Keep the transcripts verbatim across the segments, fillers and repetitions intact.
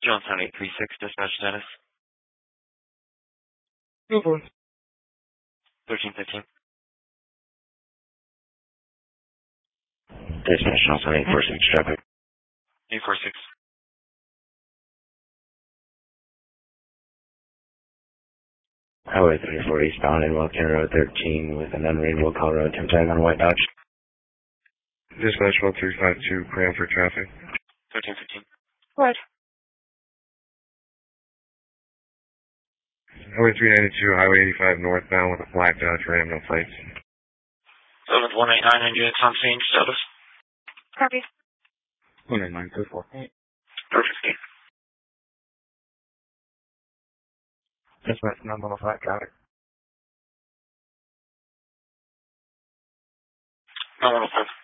Johnstown eight three six, dispatch status. Go for it. thirteen fifteen. Dispatch Johnstown eight four six, traffic. eight four six. Highway thirty-four eastbound and Wilkin Road thirteen with an unreadable Colorado Tim tag on a white Dodge. Dispatch one three five two, Cranford traffic. thirteen fifteen. What? Highway three ninety-two, Highway eighty-five northbound with a black Dodge Ram, no plates. seven one eight nine, India, Tom Saint, status. Copy. one eight nine two four. Perfect. Dispatch number one five, got it. nine one five.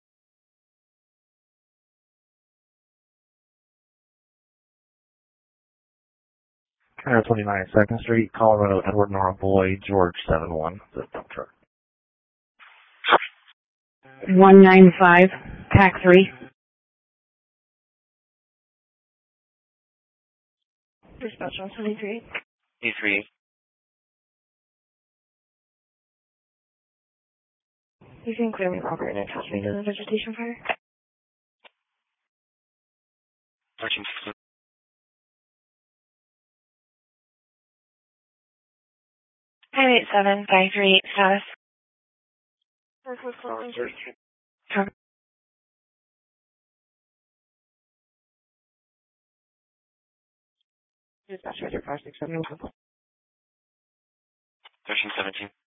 one twenty-nine second Street, Colorado, Edward Nora Boy, George seven one, the dump truck. one nine five, pack three. Dispatch on twenty-three. E three. You can clear me property and attach me to the vegetation fire. thirteen fifteen. nine eight seven, five three eight, status. Copy. Dispatch five six seven. thirteen seventeen.